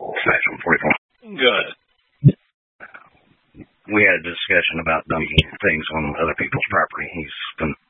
/144. Good. We had a discussion about dumping things on other people's property. He's going to